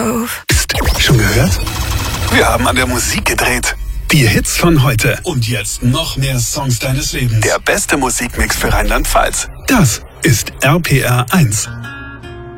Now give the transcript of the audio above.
Grove. Psst, schon gehört? Wir haben an der Musik gedreht. Die Hits von heute. Und jetzt noch mehr Songs deines Lebens. Der beste Musikmix für Rheinland-Pfalz. Das ist RPR 1.